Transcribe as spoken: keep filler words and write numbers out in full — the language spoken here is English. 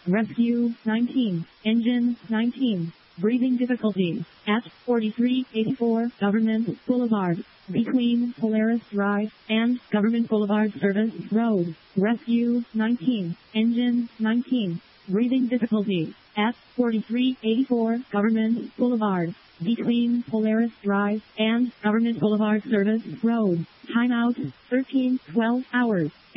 Rescue nineteen. Engine nineteen. Breathing difficulties at forty-three eighty-four Government Boulevard, between Polaris Drive and Government Boulevard Service Road. Rescue nineteen. Engine nineteen. Breathing difficulties at forty-three eighty-four Government Boulevard, between Polaris Drive and Government Boulevard Service Road. Timeout thirteen twelve hours.